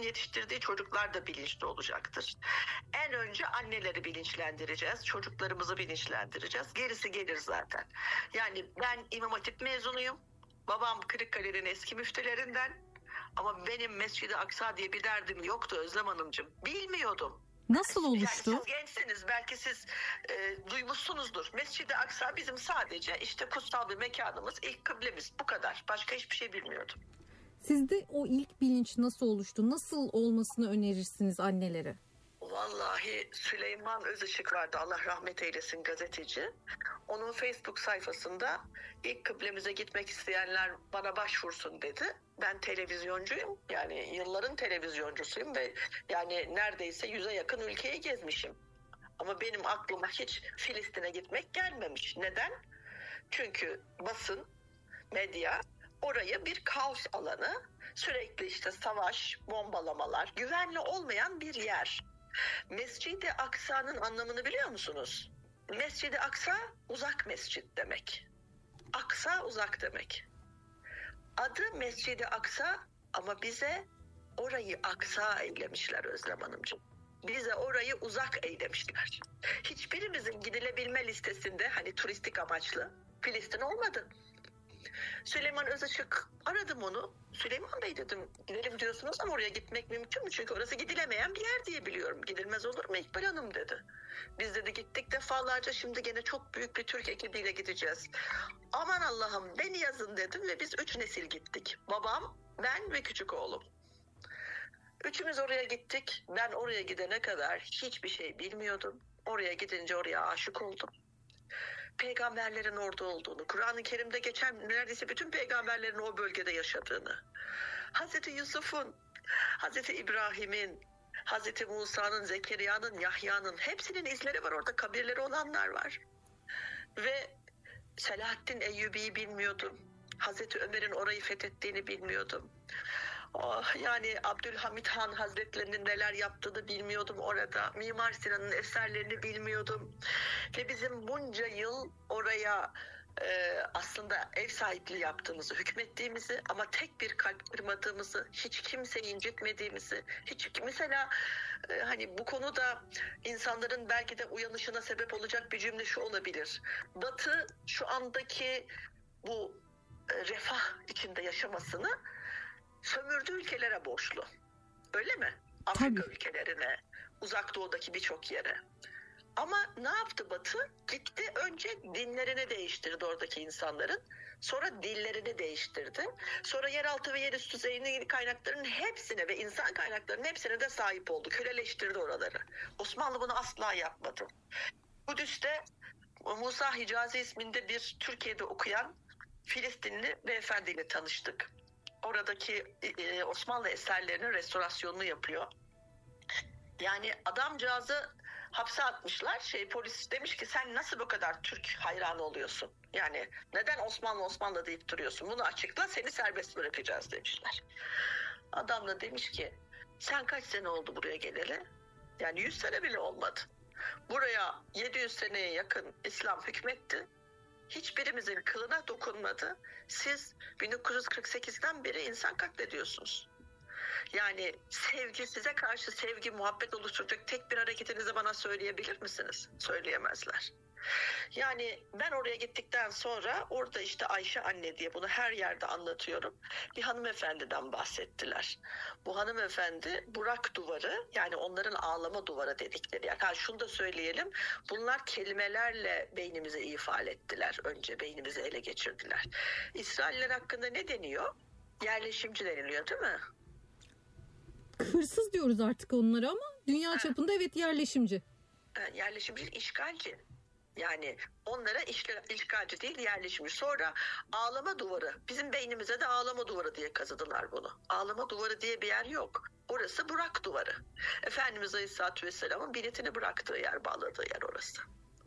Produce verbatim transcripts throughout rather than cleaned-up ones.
yetiştirdiği çocuklar da bilinçli olacaktır. En önce anneleri bilinçlendireceğiz, çocuklarımızı bilinçlendireceğiz. Gerisi gelir zaten. Yani ben İmam Hatip mezunuyum. Babam Kırıkkale'nin eski müftülerinden. Ama benim Mescid-i Aksa diye bir derdim yoktu Özlem Hanımcığım. Bilmiyordum. Nasıl oluştu? Yani siz gençsiniz, belki siz e, duymuşsunuzdur. Mescid-i Aksa bizim sadece işte kutsal bir mekanımız, ilk kıblemiz, bu kadar. Başka hiçbir şey bilmiyordum. Sizde o ilk bilinç nasıl oluştu? Nasıl olmasını önerirsiniz annelere? Vallahi Süleyman Özışık vardı, Allah rahmet eylesin, gazeteci. Onun Facebook sayfasında ilk kıblemize gitmek isteyenler bana başvursun dedi. Ben televizyoncuyum, yani yılların televizyoncusuyum ve yani neredeyse yüze yakın ülkeyi gezmişim. Ama benim aklıma hiç Filistin'e gitmek gelmemiş. Neden? Çünkü basın, medya orayı bir kaos alanı, sürekli işte savaş, bombalamalar, güvenli olmayan bir yer. Mescid-i Aksa'nın anlamını biliyor musunuz? Mescid-i Aksa uzak mescit demek. Aksa uzak demek. Adı Mescid-i Aksa ama bize orayı aksa eylemişler Özlem Hanımcığım. Bize orayı uzak eylemişler. Hiçbirimizin gidilebilme listesinde hani turistik amaçlı Filistin olmadı. Süleyman Özışık, aradım onu. Süleyman Bey dedim, gidelim diyorsunuz ama oraya gitmek mümkün mü? Çünkü orası gidilemeyen bir yer diye biliyorum. Gidilmez olur mu İkbal Hanım dedi. Biz dedi gittik defalarca, şimdi gene çok büyük bir Türk ekibiyle gideceğiz. Aman Allah'ım beni yazın dedim ve biz üç nesil gittik. Babam, ben ve küçük oğlum. Üçümüz oraya gittik. Ben oraya gidene kadar hiçbir şey bilmiyordum. Oraya gidince oraya aşık oldum. Peygamberlerin orada olduğunu, Kur'an-ı Kerim'de geçen neredeyse bütün peygamberlerin o bölgede yaşadığını, Hazreti Yusuf'un, Hazreti İbrahim'in, Hazreti Musa'nın, Zekeriya'nın, Yahya'nın hepsinin izleri var orada, kabirleri olanlar var. Ve Selahaddin Eyyubi'yi bilmiyordum. Hazreti Ömer'in orayı fethettiğini bilmiyordum. Oh, yani Abdülhamit Han Hazretlerinin neler yaptığını bilmiyordum orada. Mimar Sinan'ın eserlerini bilmiyordum. Ve bizim bunca yıl oraya e, aslında ev sahipliği yaptığımızı, hükmettiğimizi ama tek bir kalp kırmadığımızı, hiç kimseyi incitmediğimizi, hiç mesela e, hani bu konuda insanların belki de uyanışına sebep olacak bir cümle şu olabilir. Batı şu andaki bu e, refah içinde yaşamasını sömürdüğü ülkelere borçlu. Öyle mi? Afrika Tabii. ülkelerine, Uzak Doğu'daki birçok yere. Ama ne yaptı Batı? Gitti önce dinlerini değiştirdi oradaki insanların. Sonra dillerini değiştirdi. Sonra yeraltı ve yerüstü zengin kaynaklarının hepsine ve insan kaynaklarının hepsine de sahip oldu. Köleleştirdi oraları. Osmanlı bunu asla yapmadı. Kudüs'te Musa Hicazi isminde bir Türkiye'de okuyan Filistinli beyefendiyle tanıştık. Oradaki e, Osmanlı eserlerinin restorasyonunu yapıyor. Yani adamcağızı hapse atmışlar. Şey, polis demiş ki sen nasıl bu kadar Türk hayranı oluyorsun? Yani neden Osmanlı Osmanlı deyip duruyorsun? Bunu açıkla, seni serbest bırakacağız demişler. Adam da demiş ki sen kaç sene oldu buraya geleli? Yani yüz sene bile olmadı. Buraya yedi yüz seneye yakın İslam hükmetti. Hiçbirimizin kılına dokunmadı. Siz bin dokuz yüz kırk sekizden beri insan katlediyorsunuz. Yani sevgi, size karşı sevgi, muhabbet oluşturacak tek bir hareketinizi bana söyleyebilir misiniz? Söyleyemezler. Yani ben oraya gittikten sonra orada işte Ayşe anne diye, bunu her yerde anlatıyorum, bir hanımefendiden bahsettiler. Bu hanımefendi Burak duvarı, yani onların ağlama duvarı dedikleri. Yani şunu da söyleyelim, bunlar kelimelerle beynimize ifade ettiler. Önce beynimizi ele geçirdiler. İsrailler hakkında ne deniyor? Yerleşimci deniliyor değil mi? Hırsız diyoruz artık onlara ama dünya çapında evet yerleşimci. Yerleşimci, işgalci. Yani onlara işgalci değil, yerleşimci. Sonra ağlama duvarı. Bizim beynimize de ağlama duvarı diye kazıdılar bunu. Ağlama duvarı diye bir yer yok. Orası Burak duvarı. Efendimiz Aleyhisselatü Vesselam'ın biletini bıraktığı yer, bağladığı yer orası.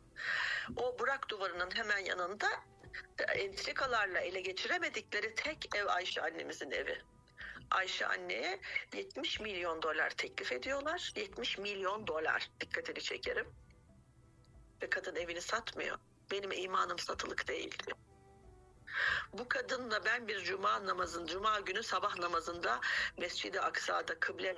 O Burak duvarının hemen yanında entrikalarla ele geçiremedikleri tek ev Ayşe annemizin evi. Ayşe anneye yetmiş milyon dolar teklif ediyorlar. yetmiş milyon dolar, dikkatini çekerim. Ve kadın evini satmıyor. Benim imanım satılık değil diyor. Bu kadınla ben bir cuma namazın, cuma günü sabah namazında Mescid-i Aksa'da kıble